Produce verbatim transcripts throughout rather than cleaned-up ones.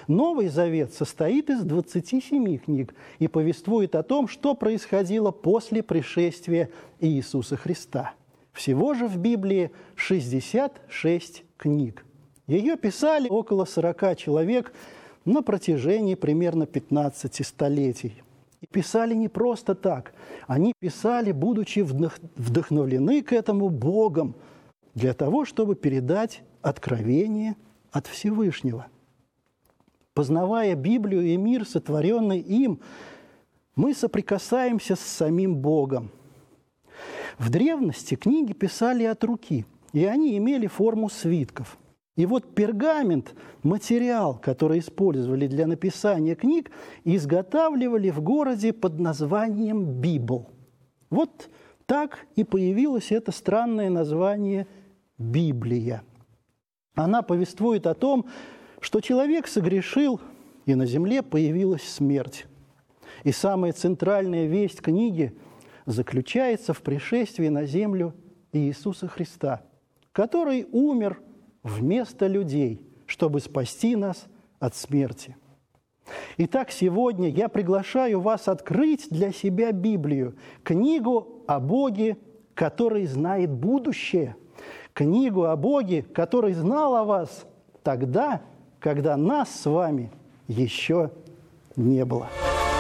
Новый Завет состоит из двадцати семи книг и повествует о том, что происходило после пришествия Иисуса Христа. Всего же в Библии шестьдесят шесть книг. Ее писали около сорока человек на протяжении примерно пятнадцати столетий. И писали не просто так. Они писали, будучи вдохновлены к этому Богом, для того, чтобы передать откровение от Всевышнего. Познавая Библию и мир, сотворенный им, мы соприкасаемся с самим Богом. В древности книги писали от руки, и они имели форму свитков. И вот пергамент, материал, который использовали для написания книг, изготавливали в городе под названием Библ. Вот так и появилось это странное название Библия. Она повествует о том, что человек согрешил, и на земле появилась смерть. И самая центральная весть книги заключается в пришествии на землю Иисуса Христа, который умер вместо людей, чтобы спасти нас от смерти. Итак, сегодня я приглашаю вас открыть для себя Библию, книгу о Боге, который знает будущее, книгу о Боге, который знал о вас тогда, когда нас с вами еще не было.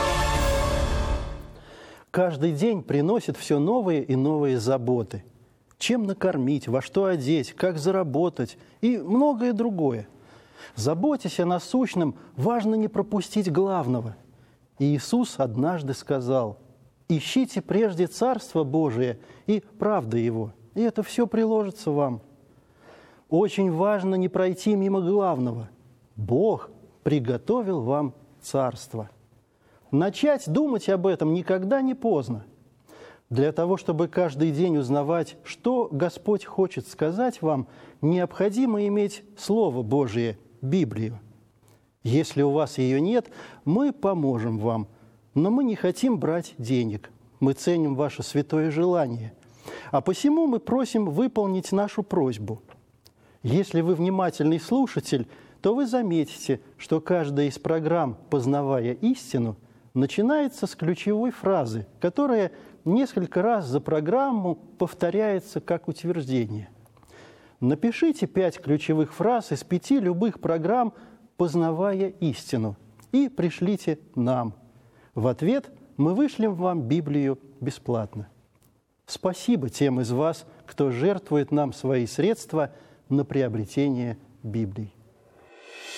Каждый день приносит все новые и новые заботы. Чем накормить, во что одеть, как заработать и многое другое. Заботясь о насущном, важно не пропустить главного. И Иисус однажды сказал: «Ищите прежде Царство Божие и правды Его, и это все приложится вам». Очень важно не пройти мимо главного. Бог приготовил вам Царство. Начать думать об этом никогда не поздно. Для того, чтобы каждый день узнавать, что Господь хочет сказать вам, необходимо иметь Слово Божие, Библию. Если у вас ее нет, мы поможем вам, но мы не хотим брать денег. Мы ценим ваше святое желание. А посему мы просим выполнить нашу просьбу. Если вы внимательный слушатель, то вы заметите, что каждая из программ «Познавая истину» начинается с ключевой фразы, которая несколько раз за программу повторяется как утверждение. Напишите пять ключевых фраз из пяти любых программ «Познавая истину» и пришлите нам. В ответ мы вышлем вам Библию бесплатно. Спасибо тем из вас, кто жертвует нам свои средства на приобретение Библии.